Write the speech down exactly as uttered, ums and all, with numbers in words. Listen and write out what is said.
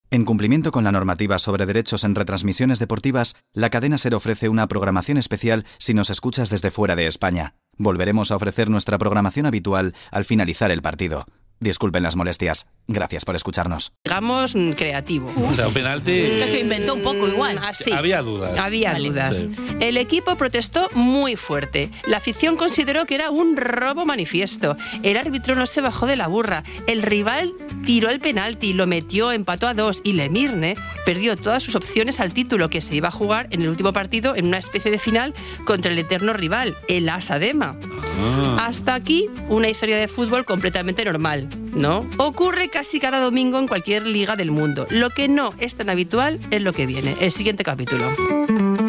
En cumplimiento con la normativa sobre derechos en retransmisiones deportivas, la cadena SER ofrece una programación especial si nos escuchas desde fuera de España. Volveremos a ofrecer nuestra programación habitual al finalizar el partido. Disculpen las molestias. Gracias por escucharnos. Digamos, creativo. O sea, un penalti... Que se inventó un poco igual. Así. Había dudas. Había Vale. dudas. Sí. El equipo protestó muy fuerte. La afición consideró que era un robo manifiesto. El árbitro no se bajó de la burra. El rival tiró el penalti, lo metió, empató a dos y Lemirne perdió todas sus opciones al título que se iba a jugar en el último partido en una especie de final contra el eterno rival, el Asadema. Ah. Hasta aquí una historia de fútbol completamente normal, ¿no? Ocurre casi cada domingo en cualquier liga del mundo. Lo que no es tan habitual es lo que viene, el siguiente capítulo.